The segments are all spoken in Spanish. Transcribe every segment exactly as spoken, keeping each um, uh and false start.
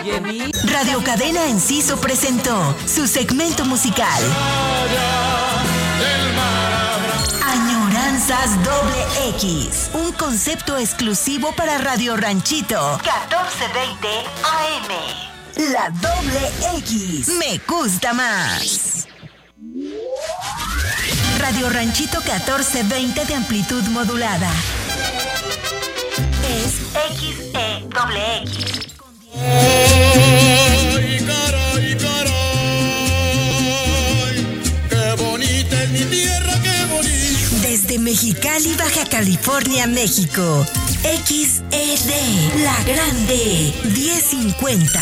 Radio Cadena Enciso presentó su segmento musical Añoranzas Doble X, un concepto exclusivo para Radio Ranchito catorce veinte A M. La Doble X me gusta más. Radio Ranchito catorce veinte de amplitud modulada. Es X E doble X. Ay, caray, caray, qué bonita es mi tierra, qué bonita. Desde Mexicali, Baja California, México. X E D, La Grande, diez cincuenta.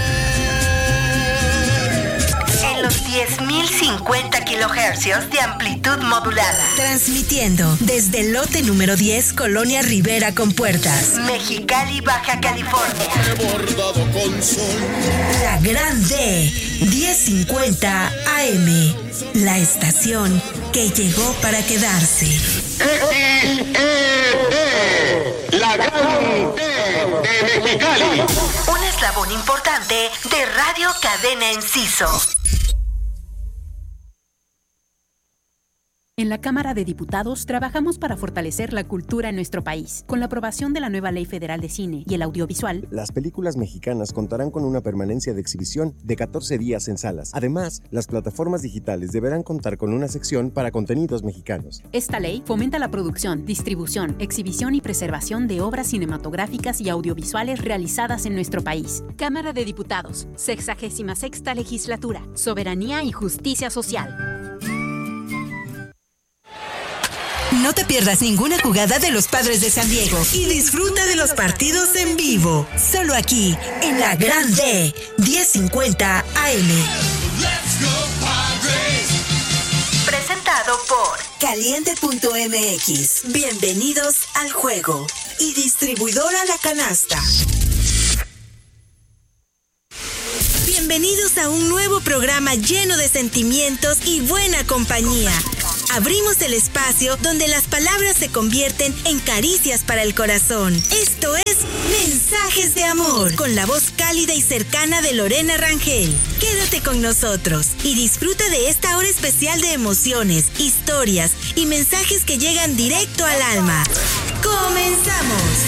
En los diez mil cincuenta kilohercios de amplitud modulada. Transmitiendo desde el lote número diez, Colonia Rivera con Puertas, Mexicali, Baja California. Bordado con sol. La Grande, diez cincuenta A M. La estación que llegó para quedarse. X E D, La Grande de Mexicali. Un eslabón importante de Radio Cadena Enciso. En la Cámara de Diputados trabajamos para fortalecer la cultura en nuestro país. Con la aprobación de la nueva Ley Federal de Cine y el Audiovisual, las películas mexicanas contarán con una permanencia de exhibición de catorce días en salas. Además, las plataformas digitales deberán contar con una sección para contenidos mexicanos. Esta ley fomenta la producción, distribución, exhibición y preservación de obras cinematográficas y audiovisuales realizadas en nuestro país. Cámara de Diputados, sexagésima sexta Legislatura, Soberanía y Justicia Social. No te pierdas ninguna jugada de los Padres de San Diego y disfruta de los partidos en vivo. Solo aquí, en La Grande, diez cincuenta A M. Presentado por Caliente punto M X. Bienvenidos al juego. Y distribuidora La Canasta. Bienvenidos a un nuevo programa lleno de sentimientos y buena compañía. Abrimos el espacio donde las palabras se convierten en caricias para el corazón. Esto es Mensajes de Amor, con la voz cálida y cercana de Lorena Rangel. Quédate con nosotros y disfruta de esta hora especial de emociones, historias y mensajes que llegan directo al alma. ¡Comenzamos!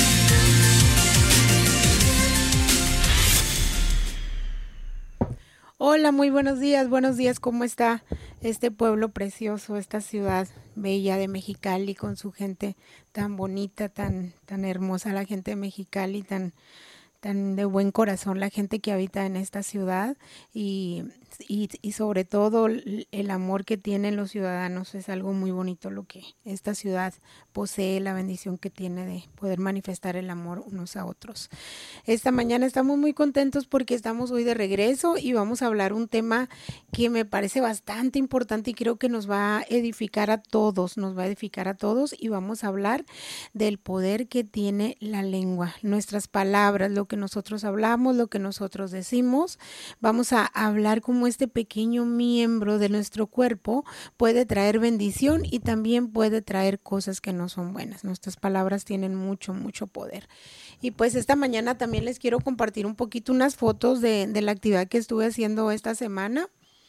Hola, muy buenos días, buenos días, ¿cómo está este pueblo precioso, esta ciudad bella de Mexicali con su gente tan bonita, tan, tan hermosa, la gente de Mexicali, tan, tan de buen corazón, la gente que habita en esta ciudad y, y, y sobre todo el amor que tienen los ciudadanos? Es algo muy bonito lo que esta ciudad posee, la bendición que tiene de poder manifestar el amor unos a otros. Esta mañana estamos muy contentos porque estamos hoy de regreso y vamos a hablar un tema que me parece bastante importante y creo que nos va a edificar a todos, nos va a edificar a todos y vamos a hablar del poder que tiene la lengua, nuestras palabras, lo que nosotros hablamos, lo que nosotros decimos. Vamos a hablar cómo este pequeño miembro de nuestro cuerpo puede traer bendición y también puede traer cosas que no son buenas. Nuestras palabras tienen mucho, mucho poder. Y pues esta mañana también les quiero compartir un poquito unas fotos de, de la actividad que estuve haciendo esta semana.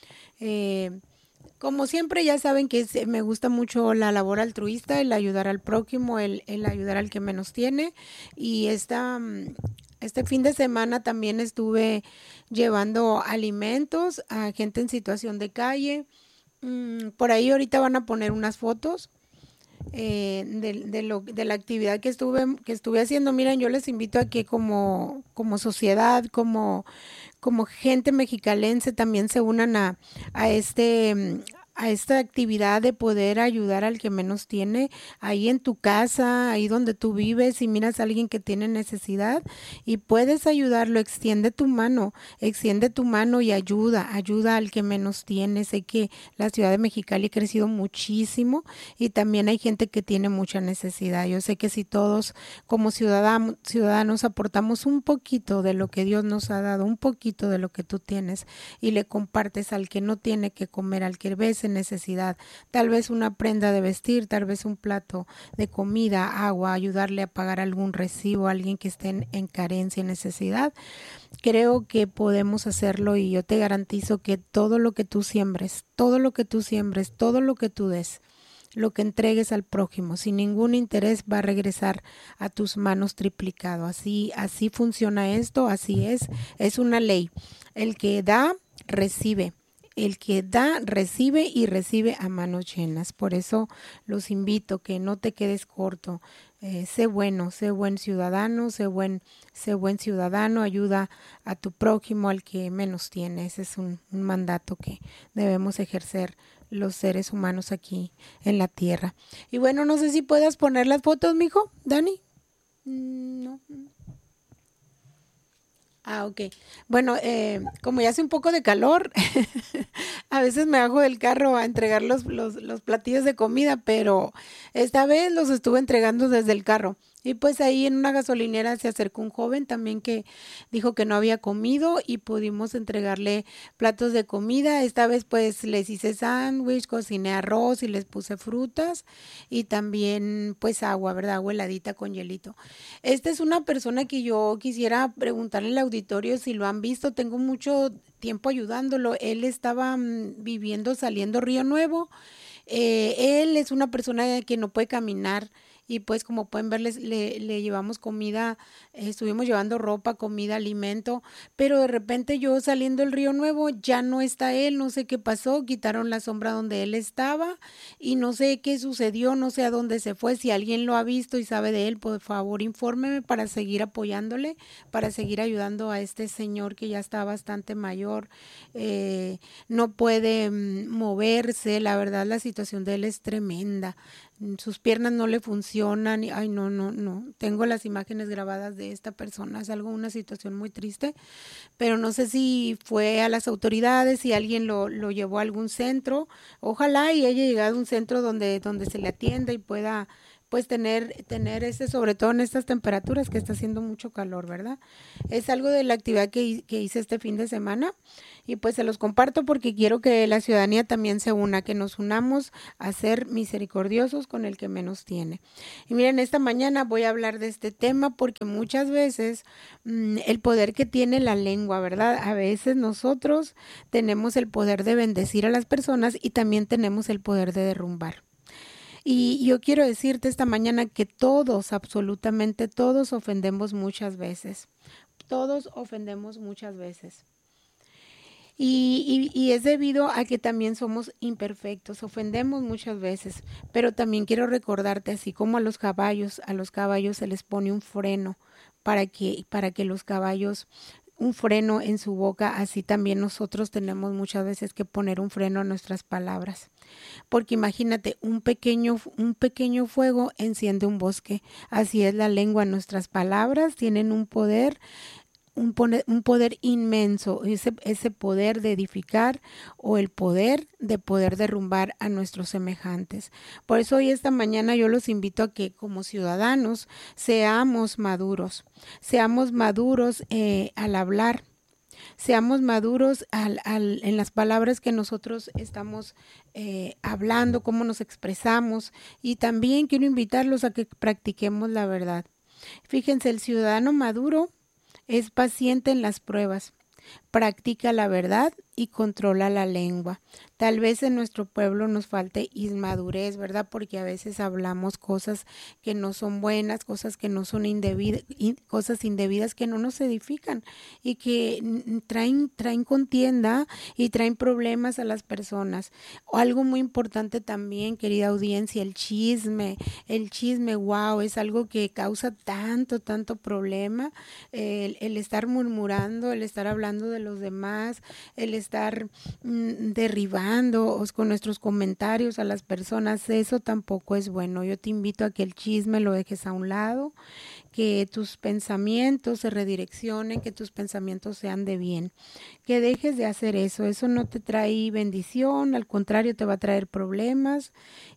Eh, Como siempre, ya saben que es, me gusta mucho la labor altruista, el ayudar al prójimo, el, el ayudar al que menos tiene. Y esta, este fin de semana también estuve llevando alimentos a gente en situación de calle. Por ahí ahorita van a poner unas fotos eh, de, de, lo, de la actividad que estuve, que estuve haciendo. Miren, yo les invito a que como, como sociedad, como... como gente mexicalense también se unan a, a este a esta actividad de poder ayudar al que menos tiene, ahí en tu casa, ahí donde tú vives, y miras a alguien que tiene necesidad y puedes ayudarlo, extiende tu mano, extiende tu mano y ayuda, ayuda al que menos tiene. Sé que la ciudad de Mexicali ha crecido muchísimo y también hay gente que tiene mucha necesidad. Yo sé que si todos como ciudadanos, ciudadanos aportamos un poquito de lo que Dios nos ha dado, un poquito de lo que tú tienes y le compartes al que no tiene que comer, al que ves en en necesidad, tal vez una prenda de vestir, tal vez un plato de comida, agua, ayudarle a pagar algún recibo a alguien que esté en, en carencia, en necesidad. Creo que podemos hacerlo y yo te garantizo que todo lo que tú siembres, todo lo que tú siembres, todo lo que tú des, lo que entregues al prójimo, sin ningún interés va a regresar a tus manos triplicado. Así, así funciona esto, así es, es una ley. El que da, recibe. El que da, recibe y recibe a manos llenas. Por eso los invito que no te quedes corto. Eh, sé bueno, sé buen ciudadano, sé buen, sé buen ciudadano, ayuda a tu prójimo, al que menos tiene. Ese es un, un mandato que debemos ejercer los seres humanos aquí en la tierra. Y bueno, no sé si puedas poner las fotos, mijo, Dani. Mm, no. Ah, ok. Bueno, eh, como ya hace un poco de calor, a veces me bajo del carro a entregar los, los, los platillos de comida, pero esta vez los estuve entregando desde el carro. Y pues ahí en una gasolinera se acercó un joven también que dijo que no había comido y pudimos entregarle platos de comida. Esta vez pues les hice sándwich, cociné arroz y les puse frutas y también pues agua, ¿verdad? Agua heladita con hielito. Esta es una persona que yo quisiera preguntarle al auditorio si lo han visto. Tengo mucho tiempo ayudándolo. Él estaba mm, viviendo, saliendo Río Nuevo. Eh, él es una persona que no puede caminar. Y pues como pueden ver, les, le, le llevamos comida, eh, estuvimos llevando ropa, comida, alimento, pero de repente yo saliendo del Río Nuevo ya no está él, no sé qué pasó, quitaron la sombra donde él estaba y no sé qué sucedió, no sé a dónde se fue. Si alguien lo ha visto y sabe de él, por favor infórmeme para seguir apoyándole, para seguir ayudando a este señor que ya está bastante mayor, eh, no puede mm, moverse, la verdad la situación de él es tremenda. Sus piernas no le funcionan, y, ay no, no, no, tengo las imágenes grabadas de esta persona, es algo, una situación muy triste, pero no sé si fue a las autoridades, si alguien lo, lo llevó a algún centro, ojalá y haya llegado a un centro donde, donde se le atienda y pueda pues tener, tener ese, sobre todo en estas temperaturas que está haciendo mucho calor, ¿verdad? Es algo de la actividad que, que hice este fin de semana y pues se los comparto porque quiero que la ciudadanía también se una, que nos unamos a ser misericordiosos con el que menos tiene. Y miren, esta mañana voy a hablar de este tema porque muchas veces mmm, el poder que tiene la lengua, ¿verdad? A veces nosotros tenemos el poder de bendecir a las personas y también tenemos el poder de derrumbar. Y yo quiero decirte esta mañana que todos, absolutamente todos ofendemos muchas veces. Todos ofendemos muchas veces. Y, y, y es debido a que también somos imperfectos, ofendemos muchas veces. Pero también quiero recordarte, así como a los caballos, a los caballos se les pone un freno para que, para que los caballos... un freno en su boca, así también nosotros tenemos muchas veces que poner un freno a nuestras palabras. Porque imagínate, un pequeño, un pequeño fuego enciende un bosque. Así es la lengua, nuestras palabras tienen un poder, un, poder, un poder inmenso, ese, ese poder de edificar o el poder de poder derrumbar a nuestros semejantes. Por eso hoy esta mañana yo los invito a que como ciudadanos seamos maduros, seamos maduros eh, al hablar, seamos maduros al, al, en las palabras que nosotros estamos eh, hablando, cómo nos expresamos y también quiero invitarlos a que practiquemos la verdad. Fíjense, el ciudadano maduro es paciente en las pruebas, practica la verdad y controla la lengua. Tal vez en nuestro pueblo nos falte inmadurez, ¿verdad? Porque a veces hablamos cosas que no son buenas, cosas que no son indebidas, cosas indebidas que no nos edifican y que traen, traen contienda y traen problemas a las personas. O algo muy importante también, querida audiencia, el chisme. El chisme, wow, es algo que causa tanto, tanto problema. El, el estar murmurando, el estar hablando de los demás, el estar mmm, derribando con nuestros comentarios a las personas, eso tampoco es bueno. Yo te invito a que el chisme lo dejes a un lado, que tus pensamientos se redireccionen, que tus pensamientos sean de bien, que dejes de hacer eso. Eso no te trae bendición, al contrario te va a traer problemas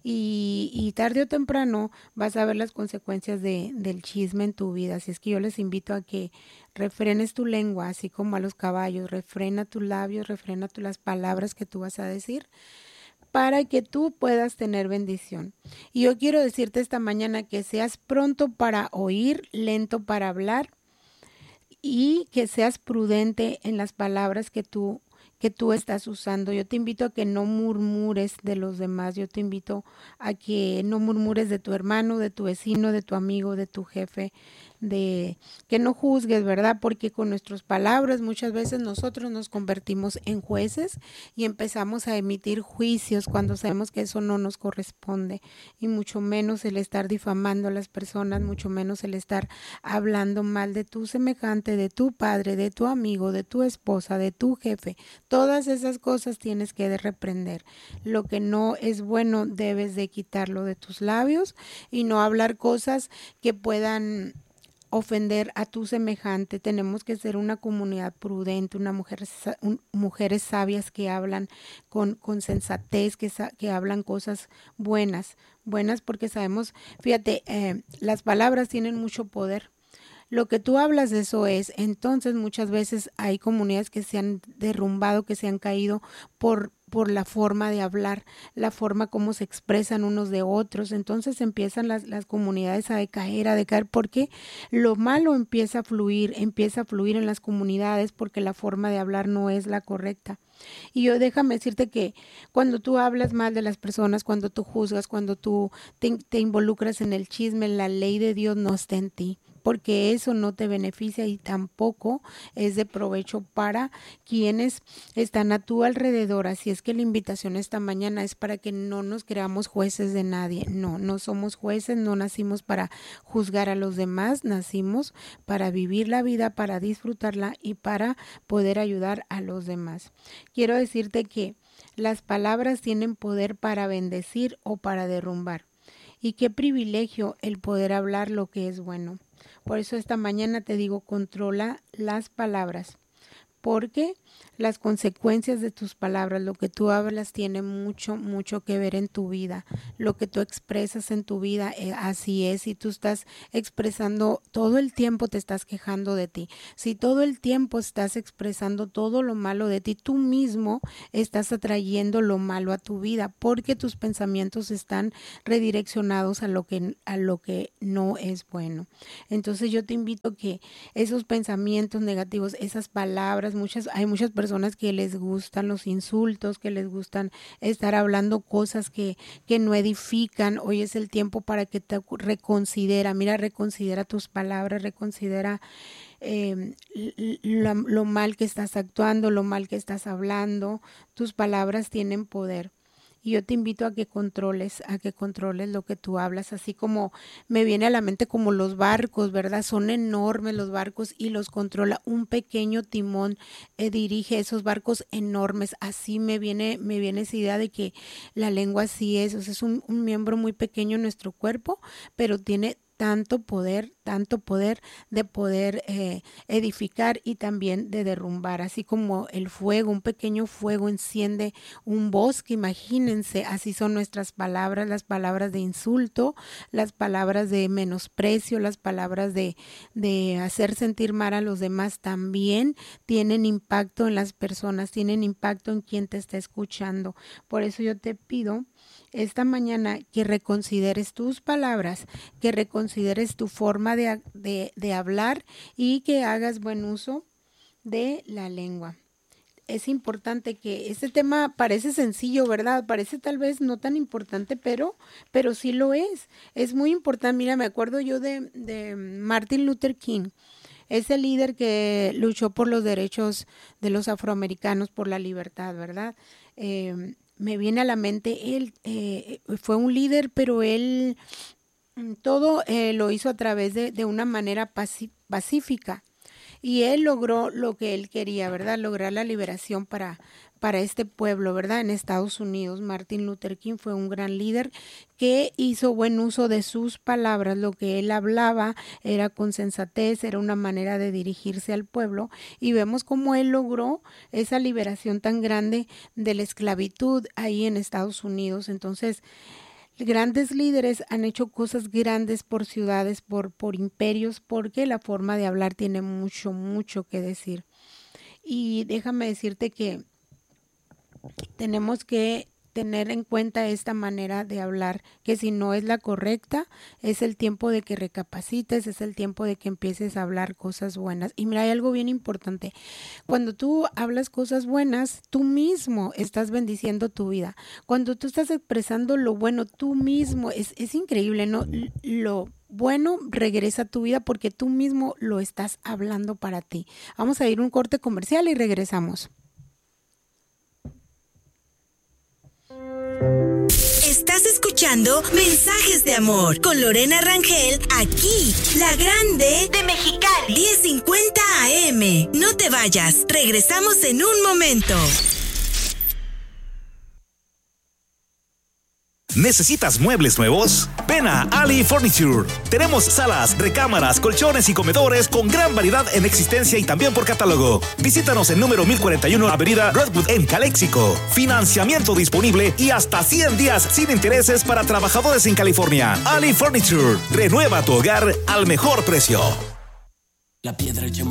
y, y tarde o temprano vas a ver las consecuencias de, del chisme en tu vida. Así es que yo les invito a que refrenes tu lengua, así como a los caballos, refrena tus labios, refrena tu, las palabras que tú vas a decir, para que tú puedas tener bendición. Y yo quiero decirte esta mañana que seas pronto para oír, lento para hablar, y que seas prudente en las palabras que tú que tú estás usando. Yo te invito a que no murmures de los demás. Yo te invito a que no murmures de tu hermano, de tu vecino, de tu amigo, de tu jefe, de que no juzgues, ¿verdad? Porque con nuestras palabras muchas veces nosotros nos convertimos en jueces y empezamos a emitir juicios cuando sabemos que eso no nos corresponde, y mucho menos el estar difamando a las personas, mucho menos el estar hablando mal de tu semejante, de tu padre, de tu amigo, de tu esposa, de tu jefe. Todas esas cosas tienes que reprender. Lo que no es bueno debes de quitarlo de tus labios y no hablar cosas que puedan ofender a tu semejante. Tenemos que ser una comunidad prudente, una mujer, un, mujeres sabias que hablan con, con sensatez, que, que hablan cosas buenas, buenas porque sabemos, fíjate, eh, las palabras tienen mucho poder. Lo que tú hablas de eso es, entonces muchas veces hay comunidades que se han derrumbado, que se han caído por, por la forma de hablar, la forma como se expresan unos de otros. Entonces empiezan las, las comunidades a decaer, a decaer, porque lo malo empieza a fluir, empieza a fluir en las comunidades porque la forma de hablar no es la correcta. Y yo déjame decirte que cuando tú hablas mal de las personas, cuando tú juzgas, cuando tú te, te involucras en el chisme, la ley de Dios no está en ti, porque eso no te beneficia y tampoco es de provecho para quienes están a tu alrededor. Así es que la invitación esta mañana es para que no nos creamos jueces de nadie. No, no somos jueces, no nacimos para juzgar a los demás, nacimos para vivir la vida, para disfrutarla y para poder ayudar a los demás. Quiero decirte que las palabras tienen poder para bendecir o para derrumbar. Y qué privilegio el poder hablar lo que es bueno. Por eso esta mañana te digo, controla las palabras, porque las consecuencias de tus palabras, lo que tú hablas, tiene mucho, mucho que ver en tu vida. Lo que tú expresas en tu vida, eh, así es. Si tú estás expresando todo el tiempo, te estás quejando de ti. Si todo el tiempo estás expresando todo lo malo de ti, tú mismo estás atrayendo lo malo a tu vida, porque tus pensamientos están redireccionados a lo que, a lo que no es bueno. Entonces yo te invito a que esos pensamientos negativos, esas palabras, muchas, hay muchas personas que les gustan los insultos, que les gustan estar hablando cosas que, que no edifican. Hoy es el tiempo para que te reconsidera, mira, reconsidera tus palabras, reconsidera eh, lo, lo mal que estás actuando, lo mal que estás hablando. Tus palabras tienen poder. Y yo te invito a que controles, a que controles lo que tú hablas, así como me viene a la mente como los barcos, ¿verdad? Son enormes los barcos y los controla un pequeño timón, eh, dirige esos barcos enormes. Así me viene, me viene esa idea de que la lengua sí es, o sea, es un, un miembro muy pequeño en nuestro cuerpo, pero tiene tanto poder, tanto poder de poder eh, edificar y también de derrumbar, así como el fuego, un pequeño fuego enciende un bosque, imagínense, así son nuestras palabras, las palabras de insulto, las palabras de menosprecio, las palabras de, de hacer sentir mal a los demás también tienen impacto en las personas, tienen impacto en quien te está escuchando. Por eso yo te pido esta mañana que reconsideres tus palabras, que reconsideres tu forma de, de, de hablar y que hagas buen uso de la lengua. Es importante que este tema parece sencillo, ¿verdad? Parece tal vez no tan importante, pero, pero sí lo es. Es muy importante. Mira, me acuerdo yo de, de Martin Luther King, ese líder que luchó por los derechos de los afroamericanos, por la libertad, ¿verdad? Eh, me viene a la mente, él eh, fue un líder, pero él todo eh, lo hizo a través de, de una manera pacífica. Y él logró lo que él quería, ¿verdad? Lograr la liberación para, para este pueblo, ¿verdad? En Estados Unidos, Martin Luther King fue un gran líder que hizo buen uso de sus palabras. Lo que él hablaba era con sensatez, era una manera de dirigirse al pueblo. Y vemos cómo él logró esa liberación tan grande de la esclavitud ahí en Estados Unidos. Entonces, grandes líderes han hecho cosas grandes por ciudades, por, por imperios, porque la forma de hablar tiene mucho, mucho que decir. Y déjame decirte que tenemos que tener en cuenta esta manera de hablar, que si no es la correcta, es el tiempo de que recapacites, es el tiempo de que empieces a hablar cosas buenas. Y mira, hay algo bien importante. Cuando tú hablas cosas buenas, tú mismo estás bendiciendo tu vida. Cuando tú estás expresando lo bueno, tú mismo, es, es increíble, ¿no? Lo bueno regresa a tu vida porque tú mismo lo estás hablando para ti. Vamos a ir a un corte comercial y regresamos. Estás escuchando Mensajes de Amor con Lorena Rangel, aquí, La Grande de Mexicali, diez cincuenta A M. No te vayas, regresamos en un momento. ¿Necesitas muebles nuevos? Ven a Ali Furniture. Tenemos salas, recámaras, colchones y comedores con gran variedad en existencia y también por catálogo. Visítanos en número mil cuarenta y uno Avenida Redwood en Calexico. Financiamiento disponible y hasta cien días sin intereses para trabajadores en California. Ali Furniture. Renueva tu hogar al mejor precio. La piedra